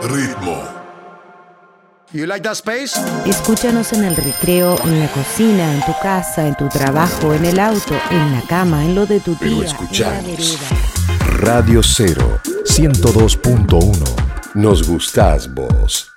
Ritmo. You like that space? Escúchanos en el recreo, en la cocina, en tu casa, en tu trabajo, en el auto, en la cama, en lo de tu tía, Pero en la escuchamos vereda. Radio 0, 102.1. Nos gustás vos.